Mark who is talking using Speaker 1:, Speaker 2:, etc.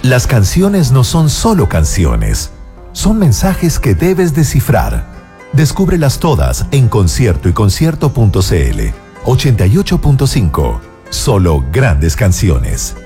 Speaker 1: Las canciones no son solo canciones, son mensajes que debes descifrar. Descúbrelas todas en conciertoyconcierto.cl. 88.5. Solo grandes canciones.